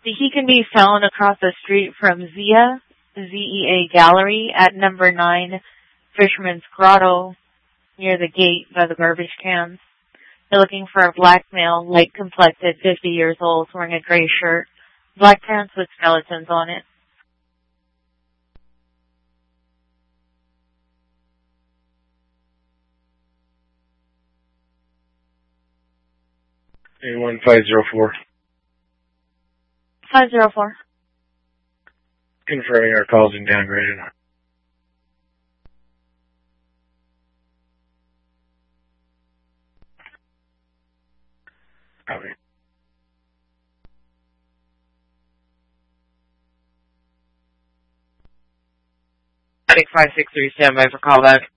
He can be found across the street from Zia, ZEA Gallery at number 9 Fisherman's Grotto near the gate by the garbage cans. They're looking for a black male, light-complected, 50 years old, wearing a gray shirt, black pants with skeletons on it. Anyone 504. 504. Confirming our call's been downgraded. Copy. 563, stand by for callback.